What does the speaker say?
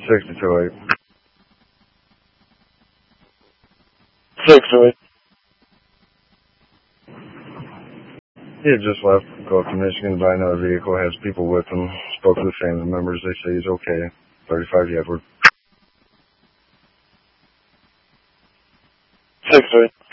62-8. 6-8. He had just left, go up to Michigan to buy another vehicle, has people with him, spoke to the family members, they say he's okay. 35 Edward. 6-8.